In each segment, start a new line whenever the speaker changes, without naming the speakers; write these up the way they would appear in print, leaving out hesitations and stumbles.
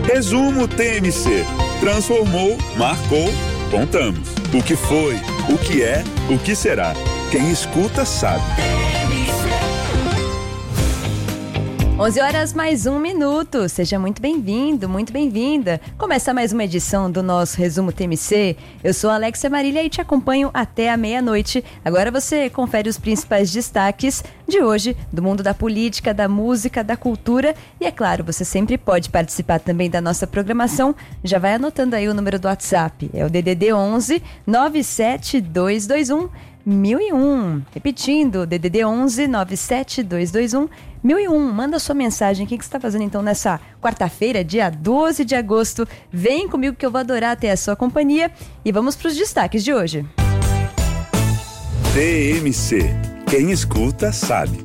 Resumo TMC. Transformou, marcou, contamos. O que foi, o que é, o que será. Quem escuta sabe.
11 horas mais 1 minuto. Seja muito bem-vindo, muito bem-vinda. Começa mais uma edição do nosso Resumo TMC. Eu sou a Alexia Marília e te acompanho até a meia-noite. Agora você confere os principais destaques de hoje, do mundo da política, da música, da cultura. E é claro, você sempre pode participar também da nossa programação. Já vai anotando aí o número do WhatsApp. É o DDD 11 97221 1001. Repetindo, DDD 11 97221 1001. Manda sua mensagem. O que você está fazendo então nessa quarta-feira, dia 12 de agosto? Vem comigo que eu vou adorar ter a sua companhia. E vamos para os destaques de hoje.
TMC. Quem escuta sabe.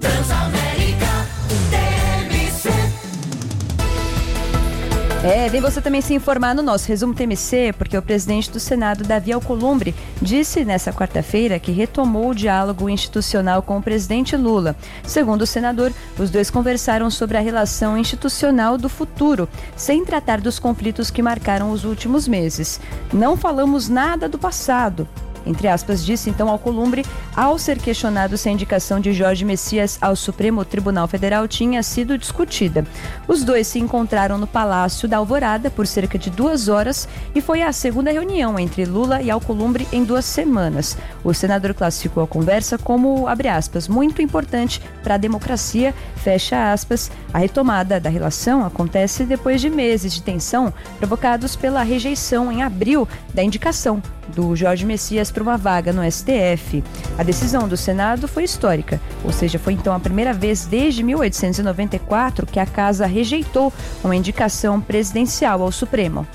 Vem você também se informar no nosso Resumo TMC, porque o presidente do Senado, Davi Alcolumbre, disse nessa quarta-feira que retomou o diálogo institucional com o presidente Lula. Segundo o senador, os dois conversaram sobre a relação institucional do futuro, sem tratar dos conflitos que marcaram os últimos meses. Não falamos nada do passado, entre aspas, disse então Alcolumbre, ao ser questionado se a indicação de Jorge Messias ao Supremo Tribunal Federal tinha sido discutida. Os dois se encontraram no Palácio da Alvorada por cerca de 2 horas e foi a segunda reunião entre Lula e Alcolumbre em 2 semanas. O senador classificou a conversa como, abre aspas, muito importante para a democracia, fecha aspas. A retomada da relação acontece depois de meses de tensão provocados pela rejeição em abril da indicação do Jorge Messias para uma vaga no STF. A decisão do Senado foi histórica, ou seja, foi então a primeira vez desde 1894 que a Casa rejeitou uma indicação presidencial ao Supremo.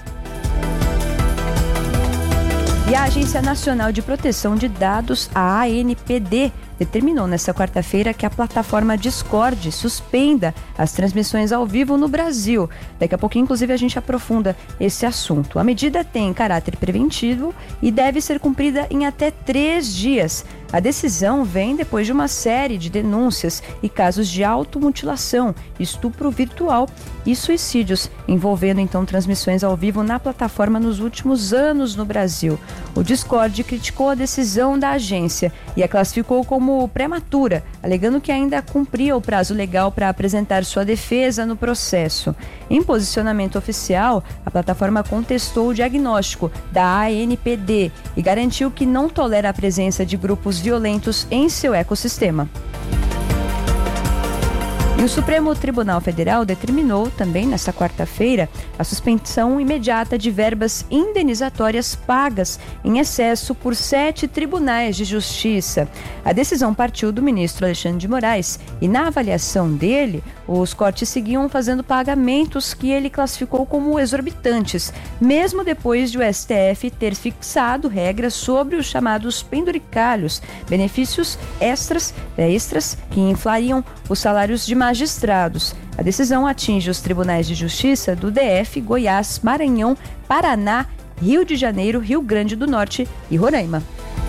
E a Agência Nacional de Proteção de Dados, a ANPD, determinou nesta quarta-feira que a plataforma Discord suspenda as transmissões ao vivo no Brasil. Daqui a pouquinho, inclusive, a gente aprofunda esse assunto. A medida tem caráter preventivo e deve ser cumprida em até 3 dias. A decisão vem depois de uma série de denúncias e casos de automutilação, estupro virtual e suicídios, envolvendo então transmissões ao vivo na plataforma nos últimos anos no Brasil. O Discord criticou a decisão da agência e a classificou como prematura, alegando que ainda cumpria o prazo legal para apresentar sua defesa no processo. Em posicionamento oficial, a plataforma contestou o diagnóstico da ANPD e garantiu que não tolera a presença de grupos violentos em seu ecossistema. E o Supremo Tribunal Federal determinou também nesta quarta-feira a suspensão imediata de verbas indenizatórias pagas em excesso por 7 tribunais de justiça. A decisão partiu do ministro Alexandre de Moraes e, na avaliação dele, os cortes seguiam fazendo pagamentos que ele classificou como exorbitantes, mesmo depois de o STF ter fixado regras sobre os chamados penduricalhos, benefícios extras que inflariam os salários de magistrados. A decisão atinge os tribunais de justiça do DF, Goiás, Maranhão, Paraná, Rio de Janeiro, Rio Grande do Norte e Roraima.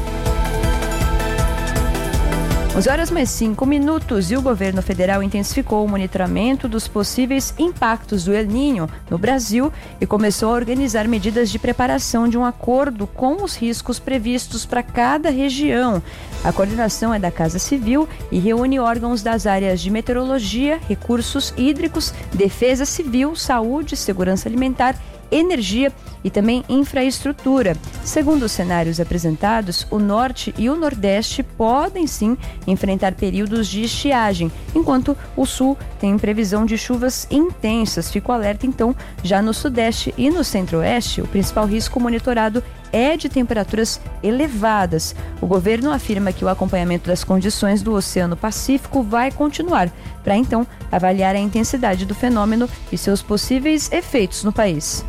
11 horas mais 5 minutos e o governo federal intensificou o monitoramento dos possíveis impactos do El Niño no Brasil e começou a organizar medidas de preparação de um acordo com os riscos previstos para cada região. A coordenação é da Casa Civil e reúne órgãos das áreas de meteorologia, recursos hídricos, defesa civil, saúde, segurança alimentar, energia e também infraestrutura. Segundo os cenários apresentados, o norte e o nordeste podem sim enfrentar períodos de estiagem, enquanto o sul tem previsão de chuvas intensas. Fica o alerta então, já no sudeste e no centro-oeste, o principal risco monitorado é de temperaturas elevadas. O governo afirma que o acompanhamento das condições do Oceano Pacífico vai continuar, para então avaliar a intensidade do fenômeno e seus possíveis efeitos no país.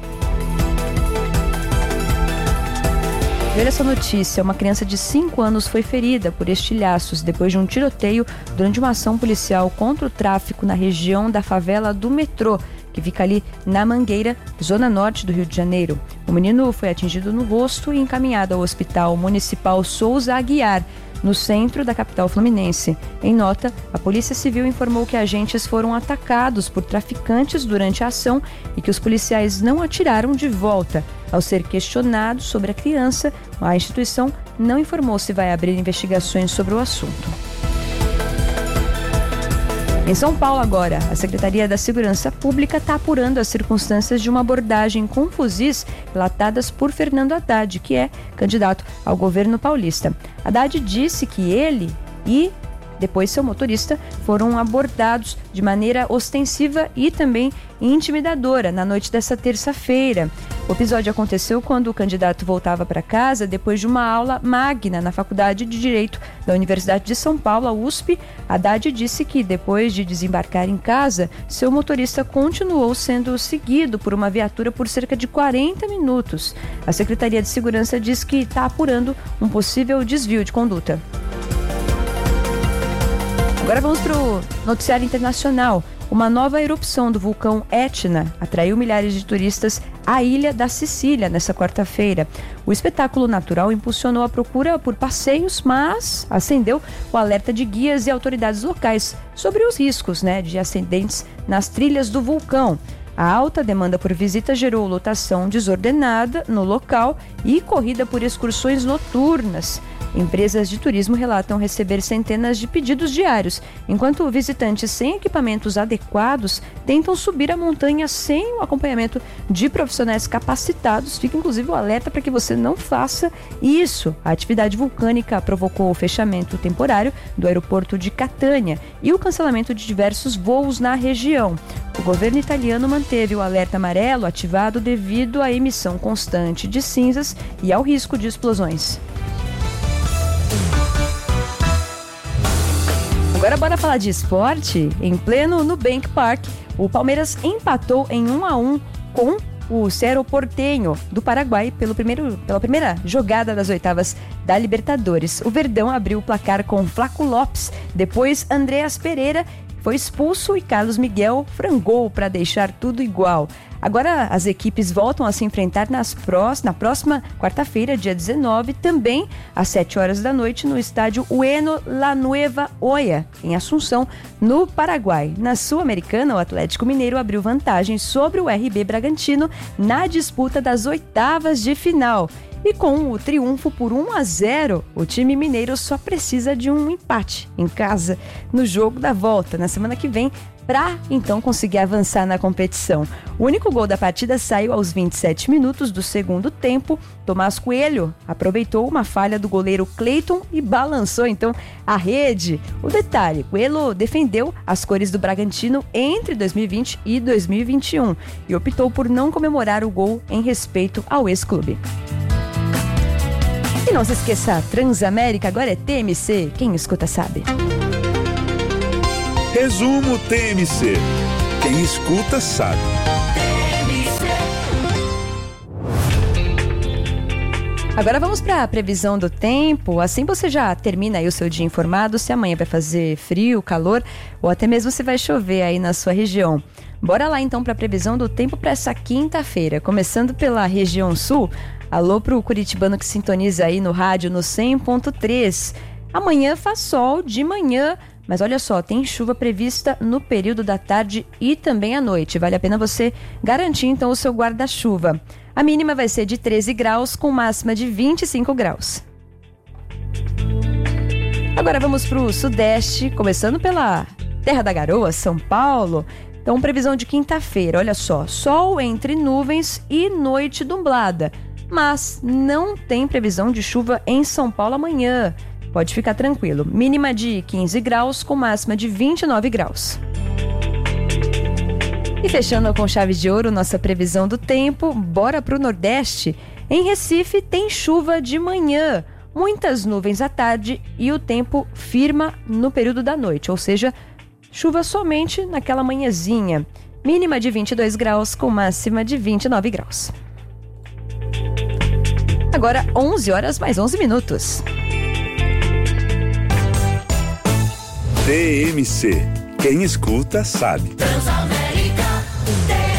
Olha essa notícia, uma criança de 5 anos foi ferida por estilhaços depois de um tiroteio durante uma ação policial contra o tráfico na região da favela do Metrô, que fica ali na Mangueira, zona norte do Rio de Janeiro. O menino foi atingido no rosto e encaminhado ao Hospital Municipal Souza Aguiar, no centro da capital fluminense. Em nota, a Polícia Civil informou que agentes foram atacados por traficantes durante a ação e que os policiais não atiraram de volta. Ao ser questionado sobre a criança, a instituição não informou se vai abrir investigações sobre o assunto. Em São Paulo agora, a Secretaria da Segurança Pública está apurando as circunstâncias de uma abordagem com fuzis relatadas por Fernando Haddad, que é candidato ao governo paulista. Haddad disse que ele e depois seu motorista foram abordados de maneira ostensiva e também intimidadora na noite dessa terça-feira. O episódio aconteceu quando o candidato voltava para casa depois de uma aula magna na Faculdade de Direito da Universidade de São Paulo, a USP. Haddad disse que depois de desembarcar em casa, seu motorista continuou sendo seguido por uma viatura por cerca de 40 minutos. A Secretaria de Segurança diz que está apurando um possível desvio de conduta. Agora vamos para o noticiário internacional. Uma nova erupção do vulcão Etna atraiu milhares de turistas à ilha da Sicília nesta quarta-feira. O espetáculo natural impulsionou a procura por passeios, mas acendeu o alerta de guias e autoridades locais sobre os riscos, de acidentes nas trilhas do vulcão. A alta demanda por visitas gerou lotação desordenada no local e corrida por excursões noturnas. Empresas de turismo relatam receber centenas de pedidos diários, enquanto visitantes sem equipamentos adequados tentam subir a montanha sem o acompanhamento de profissionais capacitados. Fica inclusive o alerta para que você não faça isso. A atividade vulcânica provocou o fechamento temporário do aeroporto de Catânia e o cancelamento de diversos voos na região. O governo italiano manteve o alerta amarelo ativado devido à emissão constante de cinzas e ao risco de explosões. Agora bora falar de esporte. Em pleno Nubank Park, o Palmeiras empatou em 1-1 com o Cerro Porteño do Paraguai pela primeira jogada das oitavas da Libertadores. O Verdão abriu o placar com Flaco Lopes, depois Andreas Pereira foi expulso e Carlos Miguel frangou para deixar tudo igual. Agora as equipes voltam a se enfrentar na próxima quarta-feira, dia 19, também às 7 horas da noite, no estádio Ueno La Nueva Oia, em Assunção, no Paraguai. Na Sul-Americana, o Atlético Mineiro abriu vantagem sobre o RB Bragantino na disputa das oitavas de final. E com o triunfo por 1-0, o time mineiro só precisa de um empate em casa no jogo da volta, na semana que vem, para então conseguir avançar na competição. O único gol da partida saiu aos 27 minutos do segundo tempo. Tomás Coelho aproveitou uma falha do goleiro Cleiton e balançou então a rede. O detalhe, Coelho defendeu as cores do Bragantino entre 2020 e 2021 e optou por não comemorar o gol em respeito ao ex-clube. E não se esqueça, Transamérica agora é TMC, quem escuta sabe.
Resumo TMC, quem escuta sabe.
Agora vamos para a previsão do tempo. Assim você já termina aí o seu dia informado se amanhã vai fazer frio, calor ou até mesmo se vai chover aí na sua região. Bora lá então para a previsão do tempo para essa quinta-feira, começando pela região sul. Alô pro curitibano que sintoniza aí no rádio no 100.3. Amanhã faz sol de manhã, mas olha só, tem chuva prevista no período da tarde e também à noite. Vale a pena você garantir então o seu guarda-chuva. A mínima vai ser de 13 graus com máxima de 25 graus. Agora vamos pro sudeste, começando pela Terra da Garoa, São Paulo. Então previsão de quinta-feira, olha só, sol entre nuvens e noite nublada. Mas não tem previsão de chuva em São Paulo amanhã. Pode ficar tranquilo. Mínima de 15 graus com máxima de 29 graus. E fechando com chave de ouro nossa previsão do tempo, bora para o Nordeste. Em Recife tem chuva de manhã, muitas nuvens à tarde e o tempo firma no período da noite, ou seja, chuva somente naquela manhãzinha. Mínima de 22 graus com máxima de 29 graus. Agora 11 horas mais 11 minutos.
TMC, quem escuta sabe.
Transamérica,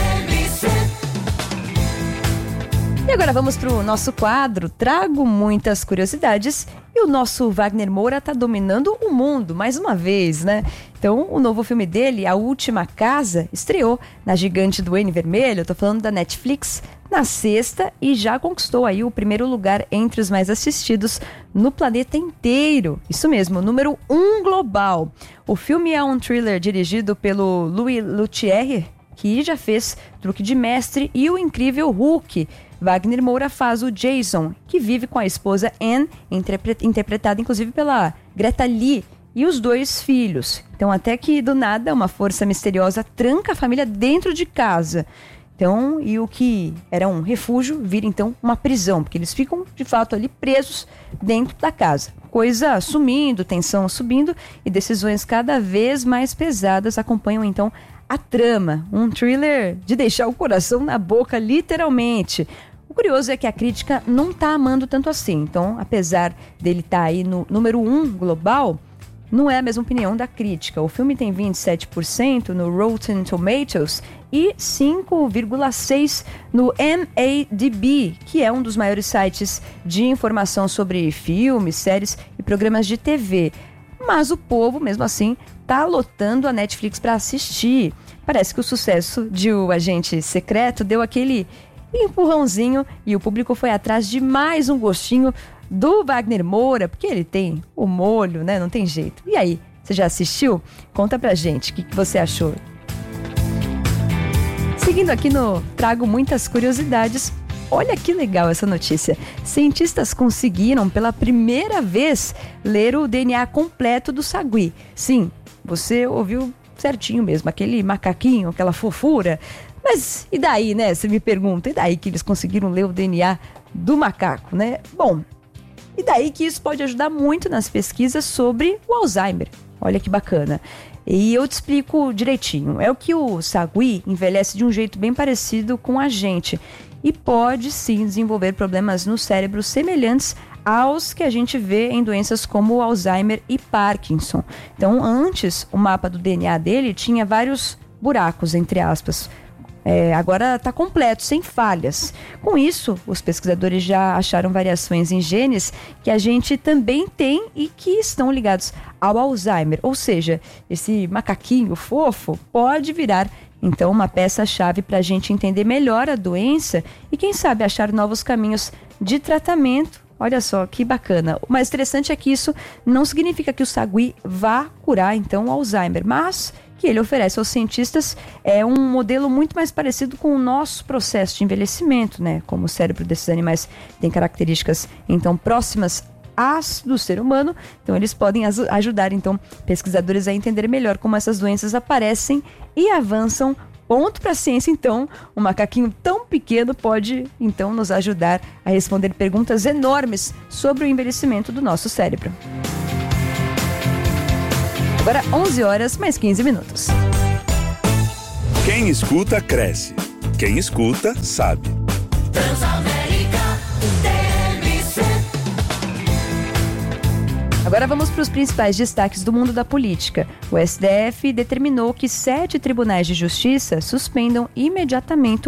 E agora vamos para o nosso quadro. Trago muitas curiosidades e o nosso Wagner Moura está dominando o mundo mais uma vez, né? Então, o novo filme dele, A Última Casa, estreou na gigante do N Vermelho, eu tô falando da Netflix, na sexta e já conquistou aí o primeiro lugar entre os mais assistidos no planeta inteiro. Isso mesmo, número 1 global. O filme é um thriller dirigido pelo Louis Leterrier, que já fez Truque de Mestre e O Incrível Hulk. Wagner Moura faz o Jason, que vive com a esposa Anne, interpretada inclusive pela Greta Lee, e os 2 filhos. Então, até que do nada, uma força misteriosa tranca a família dentro de casa. Então, e o que era um refúgio vira então uma prisão, porque eles ficam de fato ali presos dentro da casa. Coisa sumindo, tensão subindo e decisões cada vez mais pesadas acompanham então a trama. Um thriller de deixar o coração na boca, literalmente. O curioso é que a crítica não está amando tanto assim. Então, apesar dele estar aí no número 1 global, não é a mesma opinião da crítica. O filme tem 27% no Rotten Tomatoes e 5,6% no MADB, que é um dos maiores sites de informação sobre filmes, séries e programas de TV. Mas o povo, mesmo assim, tá lotando a Netflix para assistir. Parece que o sucesso de O Agente Secreto deu aquele empurrãozinho e o público foi atrás de mais um gostinho do Wagner Moura, porque ele tem o molho, né? Não tem jeito. E aí, você já assistiu? Conta pra gente, o que você achou? Seguindo aqui no Trago Muitas Curiosidades, olha que legal essa notícia. Cientistas conseguiram pela primeira vez ler o DNA completo do sagui. Sim, você ouviu certinho mesmo, aquele macaquinho, aquela fofura. Mas e daí, né? Você me pergunta, e daí que eles conseguiram ler o DNA do macaco, né? Bom, e daí que isso pode ajudar muito nas pesquisas sobre o Alzheimer. Olha que bacana. E eu te explico direitinho. É o que o sagui envelhece de um jeito bem parecido com a gente e pode sim desenvolver problemas no cérebro semelhantes aos que a gente vê em doenças como Alzheimer e Parkinson. Então, antes, o mapa do DNA dele tinha vários buracos, entre aspas. Agora está completo, sem falhas. Com isso, os pesquisadores já acharam variações em genes que a gente também tem e que estão ligados ao Alzheimer. Ou seja, esse macaquinho fofo pode virar, então, uma peça-chave para a gente entender melhor a doença e, quem sabe, achar novos caminhos de tratamento. Olha só, que bacana. O mais interessante é que isso não significa que o sagui vá curar, então, o Alzheimer, mas que ele oferece aos cientistas é um modelo muito mais parecido com o nosso processo de envelhecimento, né? Como o cérebro desses animais tem características, então, próximas às do ser humano, então eles podem ajudar, então, pesquisadores a entender melhor como essas doenças aparecem e avançam. Ponto para a ciência, então, um macaquinho tão pequeno pode, então, nos ajudar a responder perguntas enormes sobre o envelhecimento do nosso cérebro. Agora 11 horas mais 15 minutos.
Quem escuta, cresce. Quem escuta, sabe.
Agora vamos para os principais destaques do mundo da política. O STF determinou que 7 tribunais de justiça suspendam imediatamente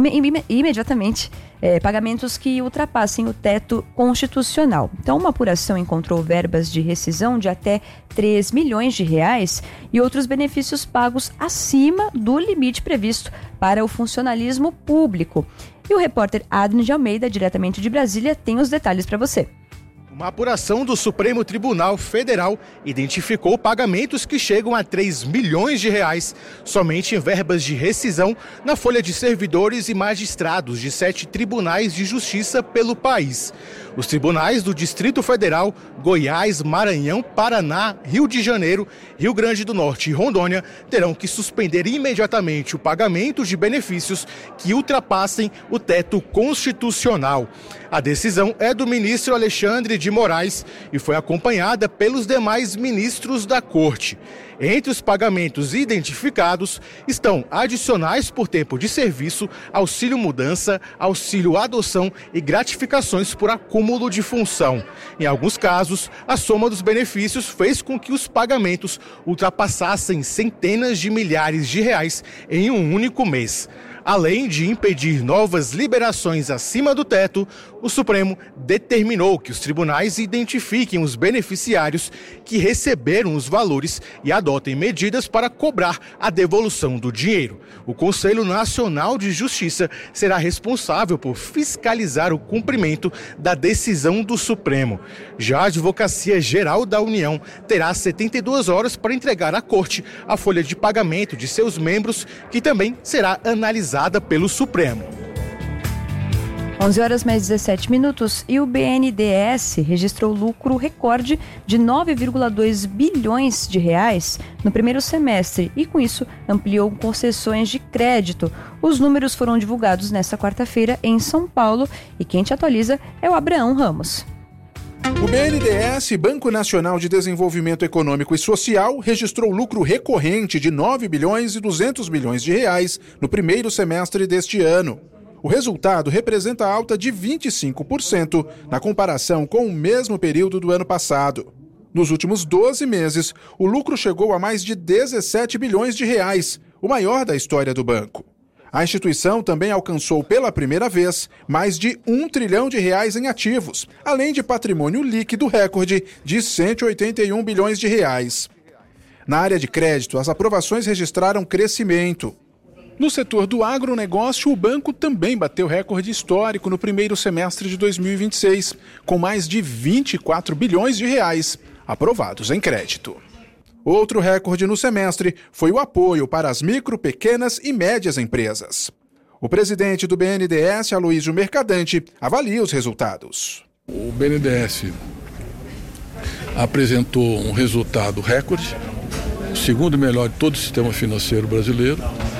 pagamentos que ultrapassem o teto constitucional. Então, uma apuração encontrou verbas de rescisão de até 3 milhões de reais e outros benefícios pagos acima do limite previsto para o funcionalismo público. E o repórter Adriano de Almeida, diretamente de Brasília, tem os detalhes para você.
Uma apuração do Supremo Tribunal Federal identificou pagamentos que chegam a 3 milhões de reais somente em verbas de rescisão na folha de servidores e magistrados de 7 tribunais de justiça pelo país. Os tribunais do Distrito Federal, Goiás, Maranhão, Paraná, Rio de Janeiro, Rio Grande do Norte e Rondônia terão que suspender imediatamente o pagamento de benefícios que ultrapassem o teto constitucional. A decisão é do ministro Alexandre de Moraes e foi acompanhada pelos demais ministros da Corte. Entre os pagamentos identificados estão adicionais por tempo de serviço, auxílio mudança, auxílio adoção e gratificações por acúmulo de função. Em alguns casos, a soma dos benefícios fez com que os pagamentos ultrapassassem centenas de milhares de reais em um único mês. Além de impedir novas liberações acima do teto, o Supremo determinou que os tribunais identifiquem os beneficiários que receberam os valores e adotem medidas para cobrar a devolução do dinheiro. O Conselho Nacional de Justiça será responsável por fiscalizar o cumprimento da decisão do Supremo. Já a Advocacia Geral da União terá 72 horas para entregar à Corte a folha de pagamento de seus membros, que também será analisada pelo Supremo.
11 horas mais 17 minutos e o BNDES registrou lucro recorde de 9,2 bilhões de reais no primeiro semestre e, com isso, ampliou concessões de crédito. Os números foram divulgados nesta quarta-feira em São Paulo e quem te atualiza é o Abraão Ramos.
O BNDES, Banco Nacional de Desenvolvimento Econômico e Social, registrou lucro recorrente de 9 bilhões e 200 milhões de reais no primeiro semestre deste ano. O resultado representa alta de 25% na comparação com o mesmo período do ano passado. Nos últimos 12 meses, o lucro chegou a mais de 17 bilhões de reais, o maior da história do banco. A instituição também alcançou pela primeira vez mais de 1 trilhão de reais em ativos, além de patrimônio líquido recorde de 181 bilhões de reais. Na área de crédito, as aprovações registraram crescimento. No setor do agronegócio, o banco também bateu recorde histórico no primeiro semestre de 2026, com mais de 24 bilhões de reais aprovados em crédito. Outro recorde no semestre foi o apoio para as micro, pequenas e médias empresas. O presidente do BNDES, Aloísio Mercadante, avalia os resultados.
O BNDES apresentou um resultado recorde, o segundo melhor de todo o sistema financeiro brasileiro.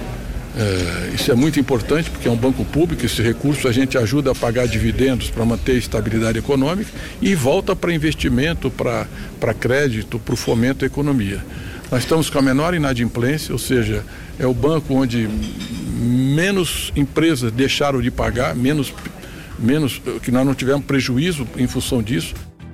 Isso é muito importante porque é um banco público, esse recurso a gente ajuda a pagar dividendos para manter a estabilidade econômica e volta para investimento, para crédito, para o fomento da economia. Nós estamos com a menor inadimplência, ou seja, é o banco onde menos empresas deixaram de pagar, menos que nós não tivemos prejuízo em função disso.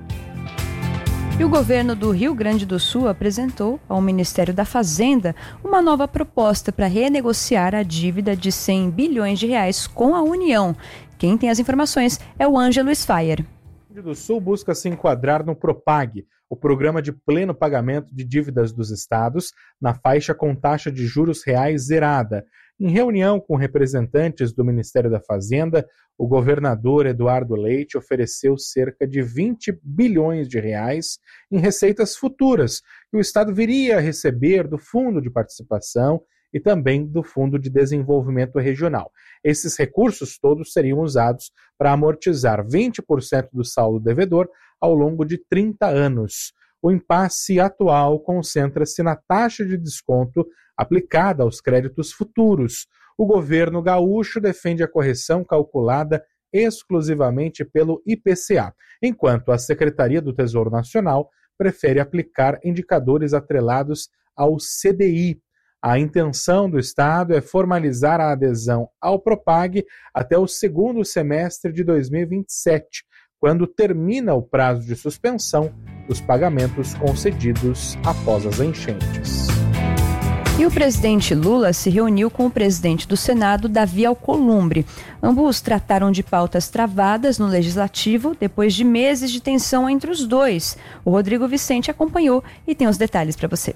E o governo do Rio Grande do Sul apresentou ao Ministério da Fazenda uma nova proposta para renegociar a dívida de 100 bilhões de reais com a União. Quem tem as informações é o Ângelo Sfaier.
O Rio Grande do Sul busca se enquadrar no PROPAG, o Programa de Pleno Pagamento de Dívidas dos Estados, na faixa com taxa de juros reais zerada. Em reunião com representantes do Ministério da Fazenda, o governador Eduardo Leite ofereceu cerca de 20 bilhões de reais em receitas futuras que o Estado viria a receber do Fundo de Participação e também do Fundo de Desenvolvimento Regional. Esses recursos todos seriam usados para amortizar 20% do saldo devedor ao longo de 30 anos. O impasse atual concentra-se na taxa de desconto aplicada aos créditos futuros. O governo gaúcho defende a correção calculada exclusivamente pelo IPCA, enquanto a Secretaria do Tesouro Nacional prefere aplicar indicadores atrelados ao CDI. A intenção do Estado é formalizar a adesão ao PROPAG até o segundo semestre de 2027, quando termina o prazo de suspensão dos pagamentos concedidos após as enchentes.
E o presidente Lula se reuniu com o presidente do Senado, Davi Alcolumbre. Ambos trataram de pautas travadas no Legislativo depois de meses de tensão entre os dois. O Rodrigo Vicente acompanhou e tem os detalhes para você.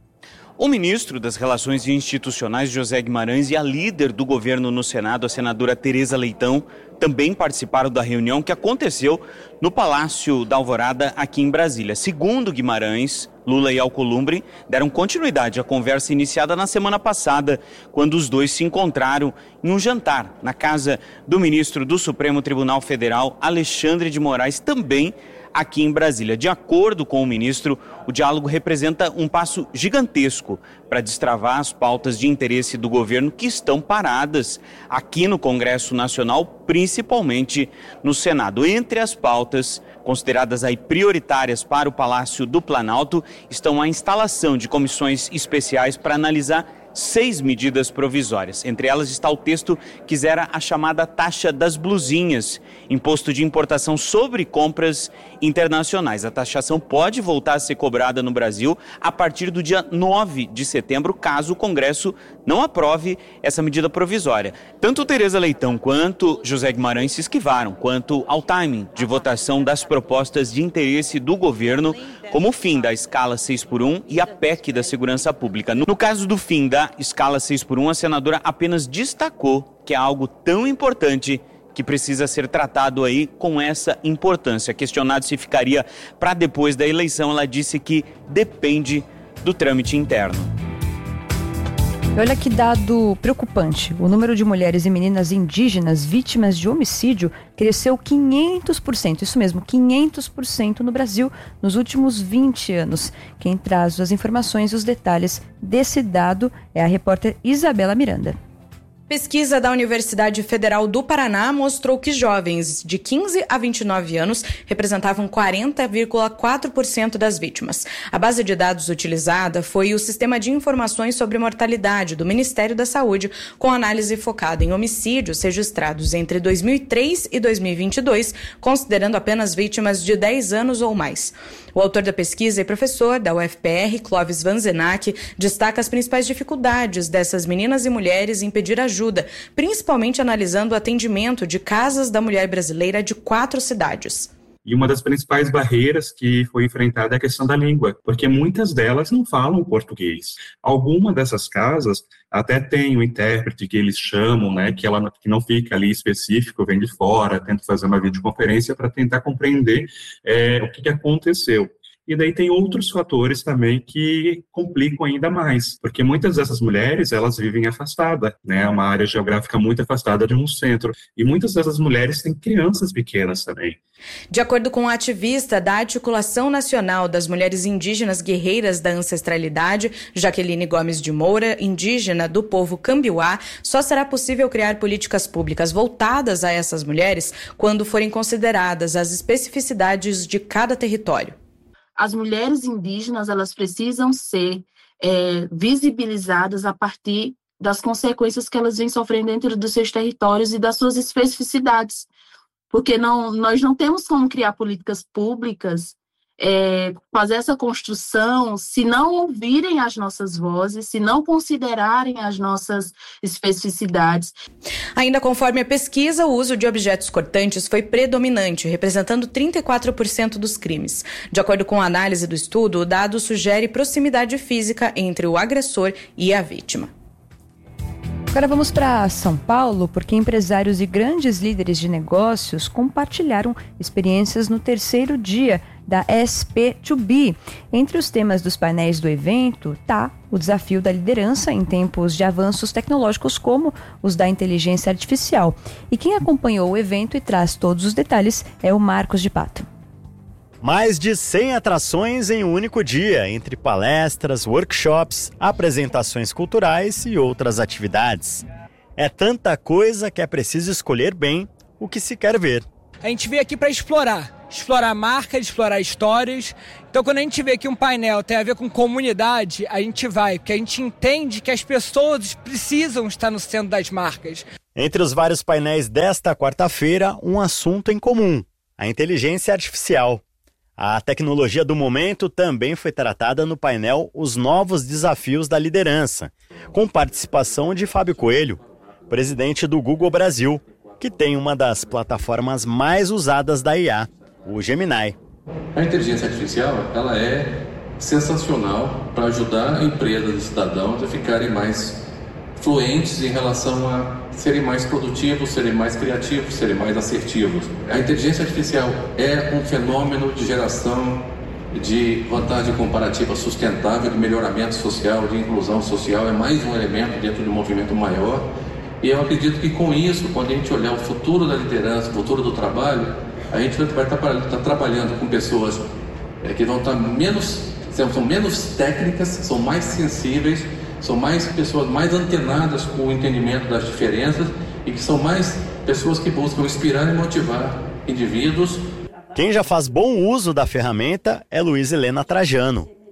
O ministro das Relações Institucionais, José Guimarães, e a líder do governo no Senado, a senadora Tereza Leitão, também participaram da reunião que aconteceu no Palácio da Alvorada, aqui em Brasília. Segundo Guimarães, Lula e Alcolumbre deram continuidade à conversa iniciada na semana passada, quando os dois se encontraram em um jantar na casa do ministro do Supremo Tribunal Federal, Alexandre de Moraes, também aqui em Brasília. De acordo com o ministro, o diálogo representa um passo gigantesco para destravar as pautas de interesse do governo que estão paradas aqui no Congresso Nacional, principalmente no Senado. Entre as pautas consideradas aí prioritárias para o Palácio do Planalto estão a instalação de comissões especiais para analisar 6 medidas provisórias. Entre elas está o texto que zera a chamada taxa das blusinhas, imposto de importação sobre compras internacionais. A taxação pode voltar a ser cobrada no Brasil a partir do dia 9 de setembro, caso o Congresso não aprove essa medida provisória. Tanto Tereza Leitão quanto José Guimarães se esquivaram quanto ao timing de votação das propostas de interesse do governo, como o fim da escala 6x1 e a PEC da Segurança Pública. No caso do fim da escala 6x1, a senadora apenas destacou que é algo tão importante que precisa ser tratado aí com essa importância. Questionado se ficaria para depois da eleição, ela disse que depende do trâmite interno.
Olha que dado preocupante. O número de mulheres e meninas indígenas vítimas de homicídio cresceu 500%, isso mesmo, 500% no Brasil nos últimos 20 anos. Quem traz as informações e os detalhes desse dado é a repórter Isabela Miranda.
Pesquisa da Universidade Federal do Paraná mostrou que jovens de 15 a 29 anos representavam 40,4% das vítimas. A base de dados utilizada foi o Sistema de Informações sobre Mortalidade do Ministério da Saúde, com análise focada em homicídios registrados entre 2003 e 2022, considerando apenas vítimas de 10 anos ou mais. O autor da pesquisa e professor da UFPR, Clóvis Vanzenac, destaca as principais dificuldades dessas meninas e mulheres em pedir ajuda, principalmente analisando o atendimento de casas da mulher brasileira de 4 cidades.
E uma das principais barreiras que foi enfrentada é a questão da língua, porque muitas delas não falam português. Alguma dessas casas até tem um intérprete que eles chamam, né, que não fica ali específico, vem de fora, tenta fazer uma videoconferência para tentar compreender o que aconteceu. E daí tem outros fatores também que complicam ainda mais, porque muitas dessas mulheres, elas vivem afastadas, né, uma área geográfica muito afastada de um centro, e muitas dessas mulheres têm crianças pequenas também.
De acordo com a ativista da Articulação Nacional das Mulheres Indígenas Guerreiras da Ancestralidade, Jaqueline Gomes de Moura, indígena do povo Cambiuá, só será possível criar políticas públicas voltadas a essas mulheres quando forem consideradas as especificidades de cada território.
As mulheres indígenas, elas precisam ser visibilizadas a partir das consequências que elas vêm sofrendo dentro dos seus territórios e das suas especificidades. Porque nós não temos como criar políticas públicas, fazer essa construção, se não ouvirem as nossas vozes, se não considerarem as nossas especificidades.
Ainda conforme a pesquisa, o uso de objetos cortantes foi predominante, representando 34% dos crimes. De acordo com a análise do estudo, o dado sugere proximidade física entre o agressor e a vítima.
Agora vamos para São Paulo, porque empresários e grandes líderes de negócios compartilharam experiências no terceiro dia da SP2B. Entre os temas dos painéis do evento está o desafio da liderança em tempos de avanços tecnológicos como os da inteligência artificial. E quem acompanhou o evento e traz todos os detalhes é o Marcos de Pato.
Mais de 100 atrações em um único dia, entre palestras, workshops, apresentações culturais e outras atividades. É tanta coisa que é preciso escolher bem o que se quer ver.
A gente veio aqui para explorar marcas, explorar histórias. Então, quando a gente vê que um painel tem a ver com comunidade, a gente vai, porque a gente entende que as pessoas precisam estar no centro das marcas.
Entre os vários painéis desta quarta-feira, um assunto em comum: a inteligência artificial. A tecnologia do momento também foi tratada no painel Os Novos Desafios da Liderança, com participação de Fábio Coelho, presidente do Google Brasil, que tem uma das plataformas mais usadas da IA, o Gemini.
A inteligência artificial, ela é sensacional para ajudar empresas e cidadãos a ficarem mais fluentes em relação a serem mais produtivos, serem mais criativos, serem mais assertivos. A inteligência artificial é um fenômeno de geração de vantagem comparativa sustentável, de melhoramento social, de inclusão social, é mais um elemento dentro de um movimento maior. E eu acredito que com isso, quando a gente olhar o futuro da liderança, o futuro do trabalho, a gente vai estar trabalhando com pessoas que vão estar são menos técnicas, são mais sensíveis, são mais pessoas mais antenadas com o entendimento das diferenças e que são mais pessoas que buscam inspirar e motivar indivíduos.
Quem já faz bom uso da ferramenta é Luiz Helena Trajano,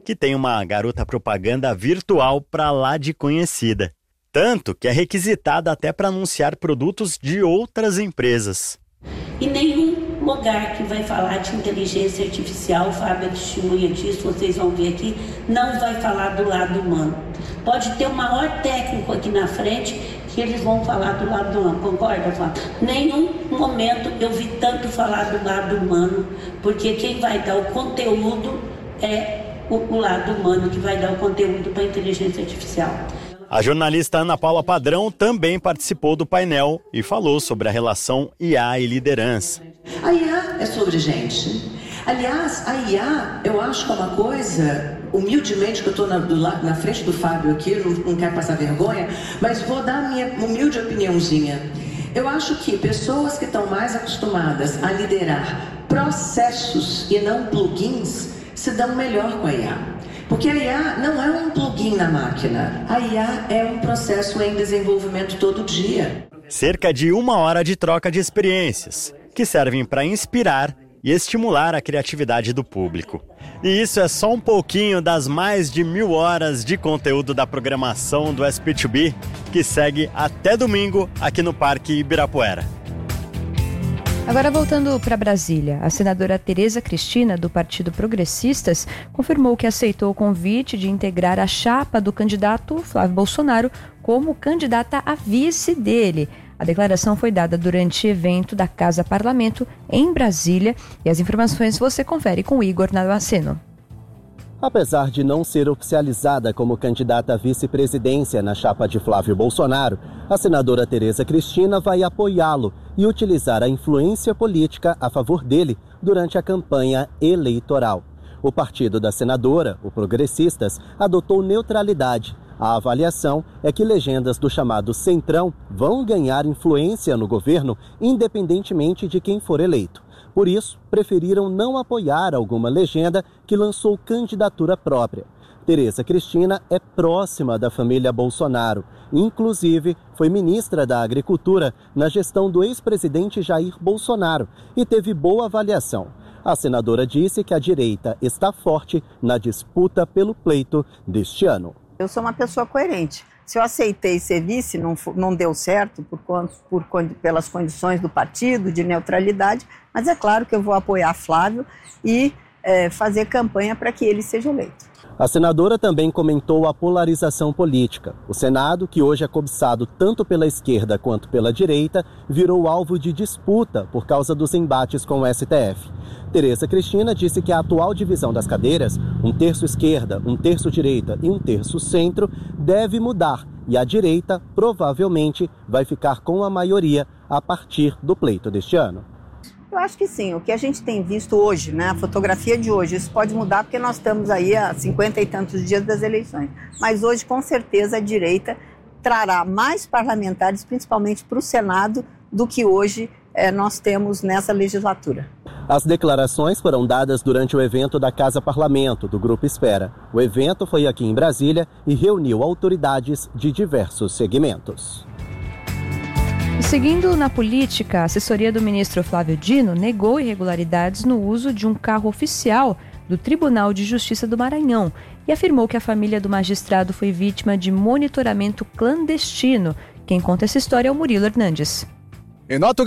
que tem uma garota propaganda virtual pra lá de conhecida. Tanto que é requisitada até para anunciar produtos de outras empresas.
E nenhum lugar que vai falar de inteligência artificial, o Fábio é testemunha disso, vocês vão ver aqui, não vai falar do lado humano. Pode ter o maior técnico aqui na frente que eles vão falar do lado humano, concorda, Flávio? Nenhum momento eu vi tanto falar do lado humano, porque quem vai dar o conteúdo é o lado humano, que vai dar o conteúdo para a inteligência artificial.
A jornalista Ana Paula Padrão também participou do painel e falou sobre a relação IA e liderança.
A IA é sobre gente. Aliás, a IA, eu acho que é uma coisa, humildemente, que eu estou na frente do Fábio aqui, não quero passar vergonha, mas vou dar a minha humilde opiniãozinha. Eu acho que pessoas que estão mais acostumadas a liderar processos e não plugins se dão melhor com a IA. Porque a IA não é um plugin na máquina. A IA é um processo em desenvolvimento todo dia.
Cerca de 1 hora de troca de experiências, que servem para inspirar e estimular a criatividade do público. E isso é só um pouquinho das mais de 1.000 horas de conteúdo da programação do SP2B, que segue até domingo aqui no Parque Ibirapuera.
Agora, voltando para Brasília, a senadora Tereza Cristina, do Partido Progressistas, confirmou que aceitou o convite de integrar a chapa do candidato Flávio Bolsonaro como candidata a vice dele. A declaração foi dada durante evento da Casa Parlamento em Brasília e as informações você confere com Igor Damasceno.
Apesar de não ser oficializada como candidata à vice-presidência na chapa de Flávio Bolsonaro, a senadora Tereza Cristina vai apoiá-lo e utilizar a influência política a favor dele durante a campanha eleitoral. O partido da senadora, o Progressistas, adotou neutralidade. A avaliação é que legendas do chamado Centrão vão ganhar influência no governo, independentemente de quem for eleito. Por isso, preferiram não apoiar alguma legenda que lançou candidatura própria. Tereza Cristina é próxima da família Bolsonaro. Inclusive, foi ministra da Agricultura na gestão do ex-presidente Jair Bolsonaro e teve boa avaliação. A senadora disse que a direita está forte na disputa pelo pleito deste ano.
Eu sou uma pessoa coerente. Se eu aceitei ser vice, não deu certo pelas condições do partido, de neutralidade, mas é claro que eu vou apoiar Flávio e fazer campanha para que ele seja eleito.
A senadora também comentou a polarização política. O Senado, que hoje é cobiçado tanto pela esquerda quanto pela direita, virou alvo de disputa por causa dos embates com o STF. Tereza Cristina disse que a atual divisão das cadeiras, 1/3 esquerda, 1/3 direita e 1/3 centro, deve mudar e a direita provavelmente vai ficar com a maioria a partir do pleito deste ano.
Eu acho que sim, o que a gente tem visto hoje, né, a fotografia de hoje, isso pode mudar porque nós estamos aí há 50 e tantos dias das eleições. Mas hoje, com certeza, a direita trará mais parlamentares, principalmente para o Senado, do que hoje nós temos nessa legislatura.
As declarações foram dadas durante o evento da Casa Parlamento, do Grupo Espera. O evento foi aqui em Brasília e reuniu autoridades de diversos segmentos.
E seguindo na política, a assessoria do ministro Flávio Dino negou irregularidades no uso de um carro oficial do Tribunal de Justiça do Maranhão e afirmou que a família do magistrado foi vítima de monitoramento clandestino. Quem conta essa história é o Murilo Hernandes.
Em nota,